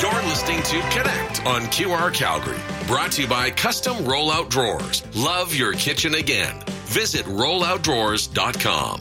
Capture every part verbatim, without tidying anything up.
You're listening to Connect on Q R Calgary. Brought to you by Custom Rollout Drawers. Love your kitchen again. Visit rollout drawers dot com.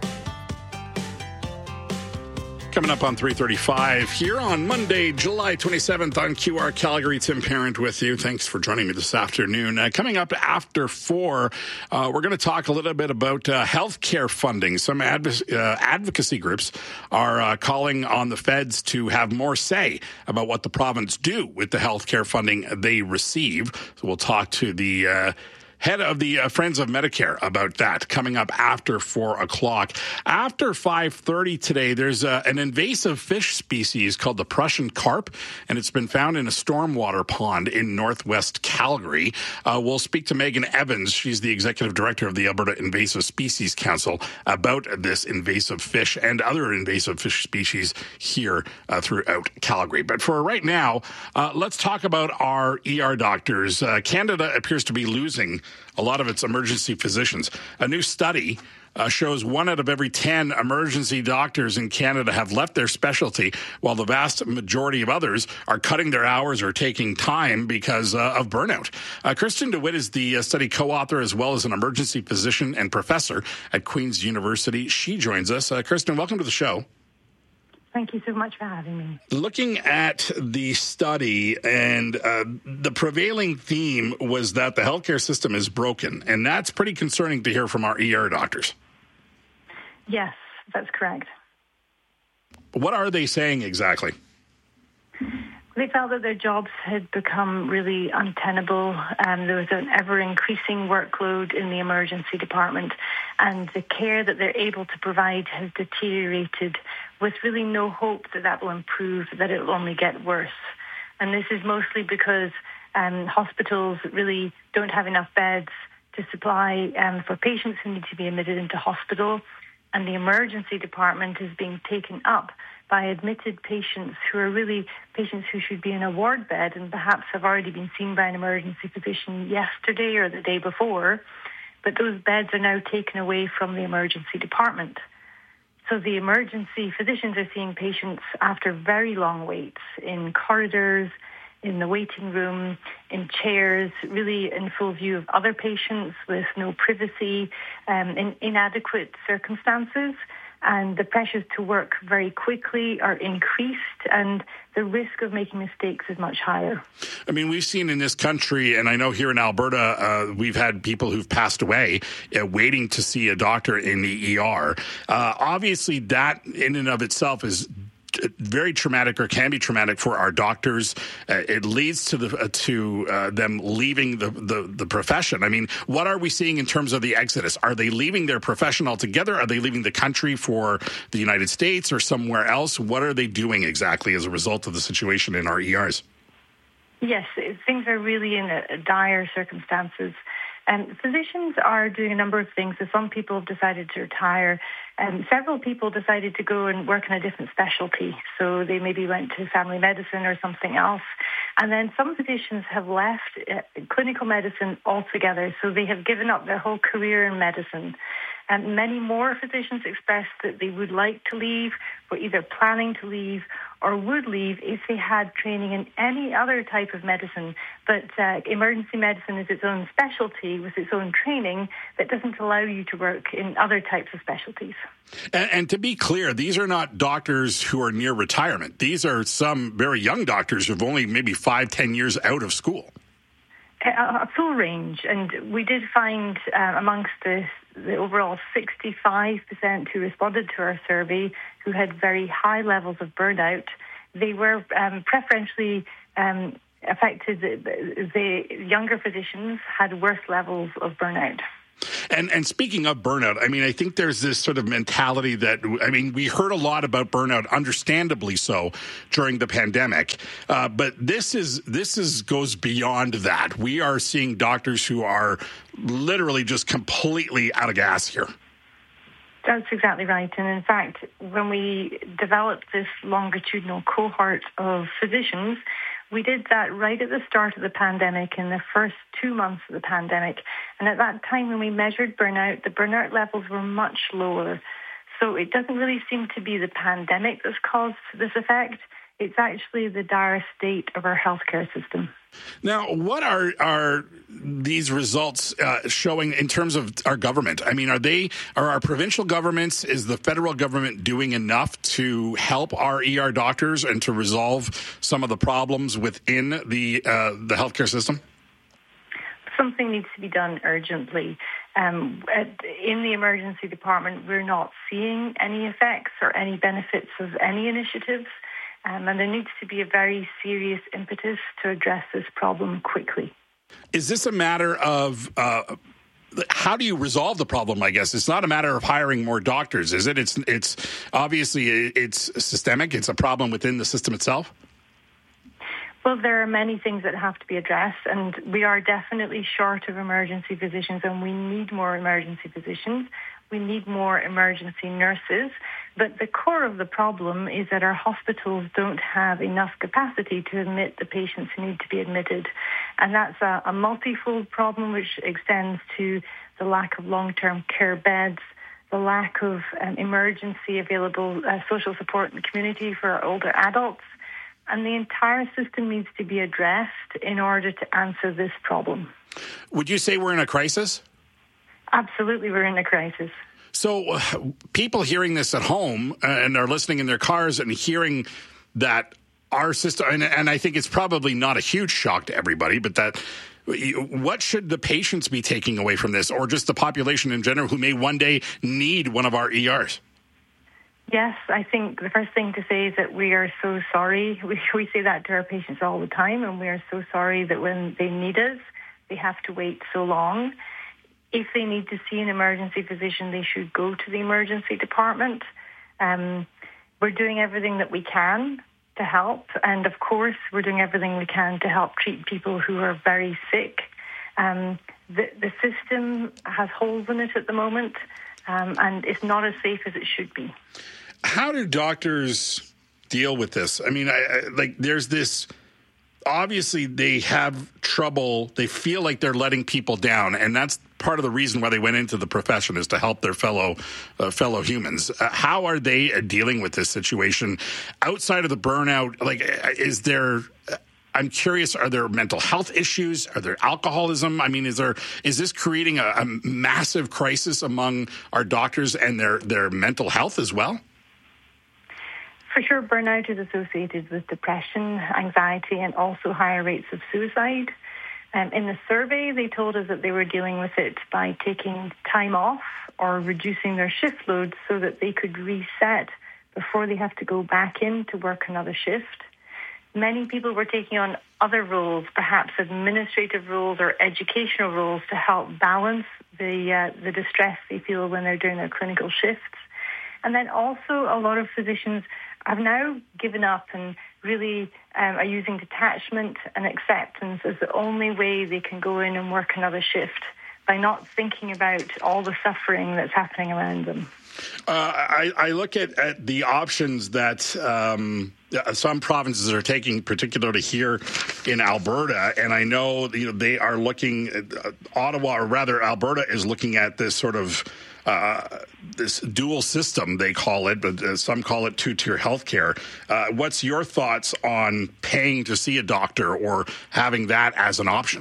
Coming up on three thirty-five here on Monday, July twenty-seventh on Q R Calgary. Tim Parent with you. Thanks for joining me this afternoon. Uh, coming up after four, uh, we're going to talk a little bit about uh, healthcare funding. Some adv- uh, advocacy groups are uh, calling on the feds to have more say about what the province do with the healthcare funding they receive. So we'll talk to the uh, head of the uh, Friends of Medicare about that coming up after four o'clock. After five thirty today, there's uh, an invasive fish species called the Prussian carp, and it's been found in a stormwater pond in northwest Calgary. Uh, we'll speak to Megan Evans. She's the executive director of the Alberta Invasive Species Council about this invasive fish and other invasive fish species here uh, throughout Calgary. But for right now, uh, let's talk about our E R doctors. Uh, Canada appears to be losing a lot of its emergency physicians. A new study uh, shows one out of every ten emergency doctors in Canada have left their specialty, while the vast majority of others are cutting their hours or taking time because uh, of burnout. Uh, Kristen DeWitt is the uh, study co-author as well as an emergency physician and professor at Queen's University. She joins us. Uh, Kristen, welcome to the show. Thank you so much for having me. Looking at the study, and uh, the prevailing theme was that the healthcare system is broken, and that's pretty concerning to hear from our E R doctors. Yes, that's correct. What are they saying exactly? They felt that their jobs had become really untenable. Um, there was an ever-increasing workload in the emergency department, and the care that they're able to provide has deteriorated with really no hope that that will improve, that it will only get worse. And this is mostly because um, hospitals really don't have enough beds to supply um, for patients who need to be admitted into hospital, and the emergency department is being taken up by admitted patients who are really patients who should be in a ward bed and perhaps have already been seen by an emergency physician yesterday or the day before, but those beds are now taken away from the emergency department. So the emergency physicians are seeing patients after very long waits in corridors, in the waiting room, in chairs, really in full view of other patients with no privacy, um, in inadequate circumstances. And the pressures to work very quickly are increased, and the risk of making mistakes is much higher. I mean, we've seen in this country, and I know here in Alberta, uh, we've had people who've passed away uh, waiting to see a doctor in the E R. Uh, obviously, that in and of itself is very traumatic, or can be traumatic for our doctors. Uh, it leads to the uh, to uh, them leaving the, the the profession. I mean, what are we seeing in terms of the exodus? Are they leaving their profession altogether? Are they leaving the country for the United States or somewhere else? What are they doing exactly as a result of the situation in our E Rs? Yes, things are really in a dire circumstances. And physicians are doing a number of things. So some people have decided to retire, and several people decided to go and work in a different specialty. So they maybe went to family medicine or something else. And then some physicians have left uh, clinical medicine altogether. So they have given up their whole career in medicine. And many more physicians expressed that they would like to leave, were either planning to leave or would leave if they had training in any other type of medicine. But uh, emergency medicine is its own specialty with its own training that doesn't allow you to work in other types of specialties. And, and to be clear, these are not doctors who are near retirement. These are some very young doctors who've only maybe five, ten years out of school. A, a full range. And we did find uh, amongst the, the overall sixty-five percent who responded to our survey who had very high levels of burnout, they were um, preferentially um, affected. The, the younger physicians had worse levels of burnout. And and speaking of burnout, I mean, I think there's this sort of mentality that, I mean, we heard a lot about burnout, understandably so, during the pandemic. Uh, but this is this is goes beyond that. We are seeing doctors who are literally just completely out of gas here. That's exactly right. And in fact, when we developed this longitudinal cohort of physicians, we did that right at the start of the pandemic, in the first two months of the pandemic. And at that time, when we measured burnout, the burnout levels were much lower. So it doesn't really seem to be the pandemic that's caused this effect. It's actually the dire state of our healthcare system. Now, what are are these results uh, showing in terms of our government? I mean, are they are our provincial governments, is the federal government doing enough to help our E R doctors and to resolve some of the problems within the uh, the healthcare system? Something needs to be done urgently. Um, at, in the emergency department, we're not seeing any effects or any benefits of any initiatives. Um, and there needs to be a very serious impetus to address this problem quickly. Is this a matter of uh, how do you resolve the problem? I guess it's not a matter of hiring more doctors, is it? It's it's obviously it's systemic. It's a problem within the system itself. Well, there are many things that have to be addressed, and we are definitely short of emergency physicians, and we need more emergency physicians. We need more emergency nurses. But the core of the problem is that our hospitals don't have enough capacity to admit the patients who need to be admitted. And that's a, a multifold problem which extends to the lack of long-term care beds, the lack of um, emergency available uh, social support in the community for our older adults. And the entire system needs to be addressed in order to answer this problem. Would you say we're in a crisis? Absolutely, we're in a crisis. So uh, people hearing this at home uh, and are listening in their cars and hearing that our system, and, and I think it's probably not a huge shock to everybody, but that what should the patients be taking away from this, or just the population in general who may one day need one of our E Rs? Yes, I think the first thing to say is that we are so sorry. We, we say that to our patients all the time, and we are so sorry that when they need us, they have to wait so long. If they need to see an emergency physician, they should go to the emergency department. Um, we're doing everything that we can to help, and of course, we're doing everything we can to help treat people who are very sick. Um, the, the system has holes in it at the moment, um, and it's not as safe as it should be. How do doctors deal with this? I mean, I, I, like, there's this. Obviously, they have trouble. They feel like they're letting people down, and that's part of the reason why they went into the profession, is to help their fellow uh, fellow humans. Uh, how are they uh, dealing with this situation outside of the burnout? Like, is there? I'm curious. Are there mental health issues? Are there alcoholism? I mean, is there? Is this creating a, a massive crisis among our doctors and their their mental health as well? For sure, burnout is associated with depression, anxiety, and also higher rates of suicide. Um, in the survey, they told us that they were dealing with it by taking time off or reducing their shift loads so that they could reset before they have to go back in to work another shift. Many people were taking on other roles, perhaps administrative roles or educational roles, to help balance the uh, the distress they feel when they're doing their clinical shifts. And then also a lot of physicians have now given up and really um, are using detachment and acceptance as the only way they can go in and work another shift, by not thinking about all the suffering that's happening around them. Uh, I, I look at, at the options that um, some provinces are taking, particularly here in Alberta, and I know, you know they are looking at uh, Ottawa, or rather Alberta is looking at this sort of Uh, this dual system, they call it, but uh, some call it two-tier healthcare. Uh, what's your thoughts on paying to see a doctor or having that as an option?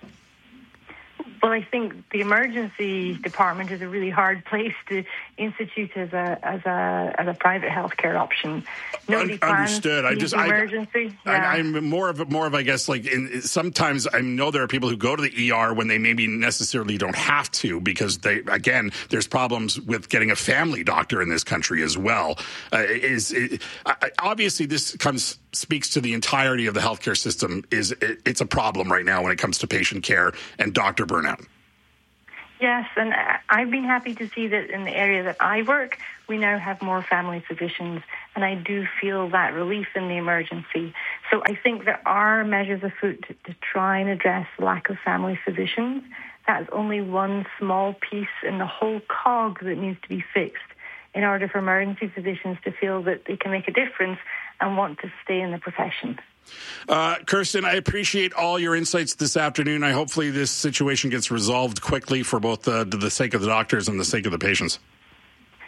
Well, I think the emergency department is a really hard place to institute as a as a as a private healthcare option. Nobody Un- understood. I just emergency. I, yeah. I, I'm more of a, more of I guess like in, sometimes I know there are people who go to the E R when they maybe necessarily don't have to, because they again there's problems with getting a family doctor in this country as well. Uh, is it, I, obviously this comes speaks to the entirety of the healthcare system. Is it, it's a problem right now when it comes to patient care and doctor burnout. Yes, and I've been happy to see that in the area that I work, we now have more family physicians, and I do feel that relief in the emergency. So I think there are measures afoot to, to try and address the lack of family physicians. That's only one small piece in the whole cog that needs to be fixed in order for emergency physicians to feel that they can make a difference and want to stay in the profession. Uh, Kirsten, I appreciate all your insights this afternoon. I hopefully this situation gets resolved quickly for both the, the sake of the doctors and the sake of the patients.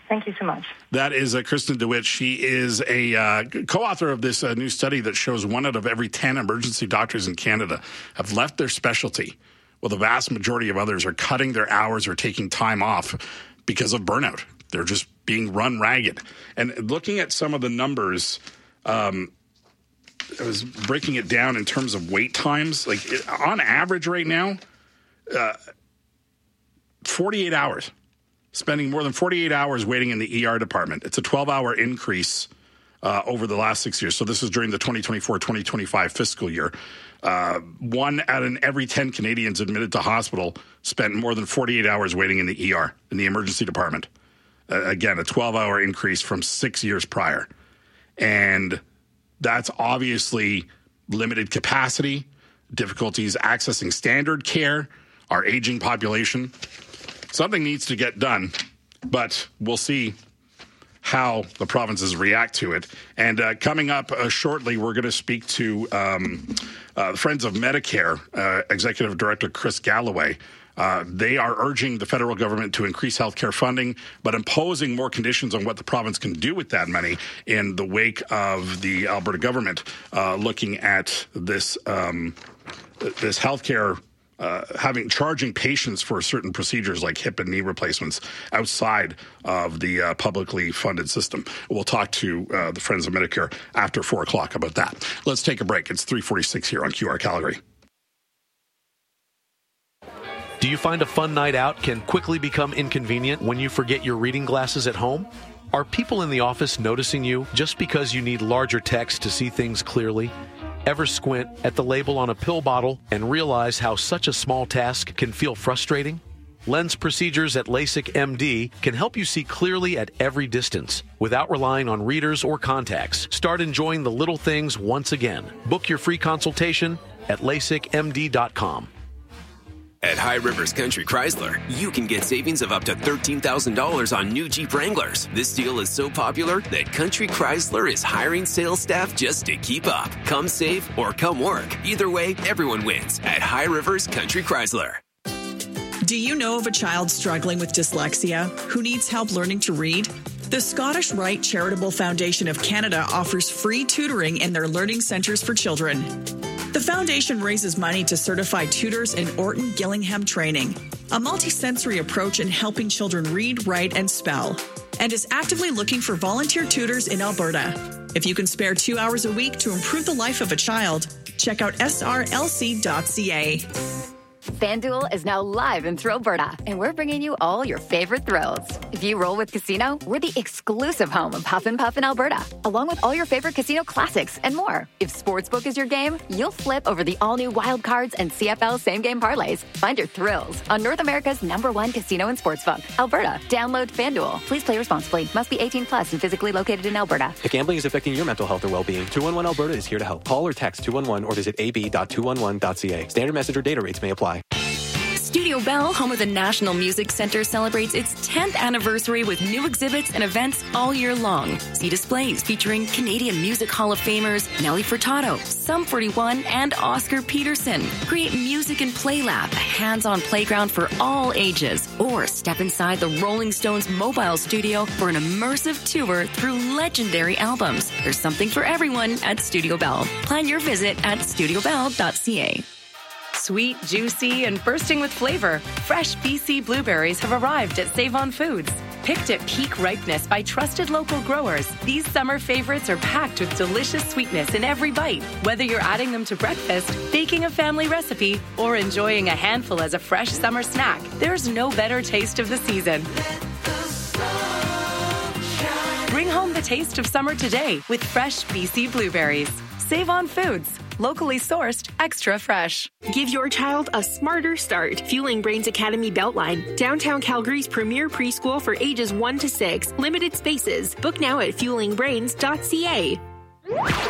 Thank you so much. That is uh, Kristen DeWitt. She is a uh, co-author of this uh, new study that shows one out of every ten emergency doctors in Canada have left their specialty, while the vast majority of others are cutting their hours or taking time off because of burnout. They're just being run ragged. And looking at some of the numbers, um, I was breaking it down in terms of wait times. Like it, on average right now, uh, forty-eight hours. Spending more than forty-eight hours waiting in the E R department. It's a twelve-hour increase uh, over the last six years. So this is during the twenty twenty-four twenty twenty-five fiscal year. Uh, one out of every ten Canadians admitted to hospital spent more than forty-eight hours waiting in the E R, in the emergency department. Uh, again, a twelve-hour increase from six years prior. And that's obviously limited capacity, difficulties accessing standard care, our aging population. Something needs to get done, but we'll see how the provinces react to it. And uh, coming up uh, shortly, we're going to speak to um, uh, Friends of Medicare, uh, Executive Director Chris Galloway. Uh, they are urging the federal government to increase healthcare funding, but imposing more conditions on what the province can do with that money in the wake of the Alberta government uh, looking at this um, this healthcare. Uh, having charging patients for certain procedures like hip and knee replacements outside of the uh, publicly funded system. We'll talk to uh, the Friends of Medicare after four o'clock about that. Let's take a break. It's three forty-six here on Q R Calgary. Do you find a fun night out can quickly become inconvenient when you forget your reading glasses at home? Are people in the office noticing you just because you need larger text to see things clearly? Ever squint at the label on a pill bottle and realize how such a small task can feel frustrating? Lens procedures at LASIK M D can help you see clearly at every distance without relying on readers or contacts. Start enjoying the little things once again. Book your free consultation at lasik m d dot com. At High Rivers Country Chrysler, you can get savings of up to thirteen thousand dollars on new Jeep Wranglers. This deal is so popular that Country Chrysler is hiring sales staff just to keep up. Come save or come work. Either way, everyone wins at High Rivers Country Chrysler. Do you know of a child struggling with dyslexia who needs help learning to read? The Scottish Rite Charitable Foundation of Canada offers free tutoring in their learning centres for children. The foundation raises money to certify tutors in Orton Gillingham training, a multisensory approach in helping children read, write, and spell, and is actively looking for volunteer tutors in Alberta. If you can spare two hours a week to improve the life of a child, check out s r l c dot c a. FanDuel is now live in Thrillberta, and we're bringing you all your favorite thrills. If you roll with Casino, we're the exclusive home of Huff and Puff in Alberta, along with all your favorite casino classics and more. If Sportsbook is your game, you'll flip over the all-new Wild Cards and C F L same-game parlays. Find your thrills on North America's number one casino and sportsbook, Alberta. Download FanDuel. Please play responsibly. Must be eighteen plus and physically located in Alberta. If gambling is affecting your mental health or well-being, two one one Alberta is here to help. Call or text two one one or visit a b dot two one one dot c a. Standard message or data rates may apply. Studio Bell, home of the National Music Centre, celebrates its tenth anniversary with new exhibits and events all year long. See displays featuring Canadian Music Hall of Famers Nelly Furtado, Sum forty-one, and Oscar Peterson. Create Music and Play Lab, a hands-on playground for all ages. Or step inside the Rolling Stones mobile studio for an immersive tour through legendary albums. There's something for everyone at Studio Bell. Plan your visit at studio bell dot c a. Sweet, juicy, and bursting with flavor, fresh B C blueberries have arrived at Save-On Foods. Picked at peak ripeness by trusted local growers, these summer favorites are packed with delicious sweetness in every bite. Whether you're adding them to breakfast, baking a family recipe, or enjoying a handful as a fresh summer snack, there's no better taste of the season. Bring home the taste of summer today with fresh B C blueberries. Save-On Foods. Locally sourced, extra fresh. Give your child a smarter start. Fueling Brains Academy Beltline, downtown Calgary's premier preschool for ages one to six. Limited spaces. Book now at fueling brains dot c a.